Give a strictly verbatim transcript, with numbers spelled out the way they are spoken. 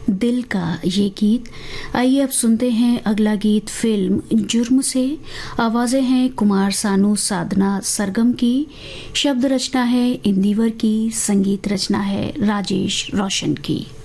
दिल का ये गीत। आइए अब सुनते हैं अगला गीत फिल्म जुर्म से। आवाजें हैं कुमार सानू, साधना सरगम की। शब्द रचना है इंदिवर की, संगीत रचना है राजेश रोशन की।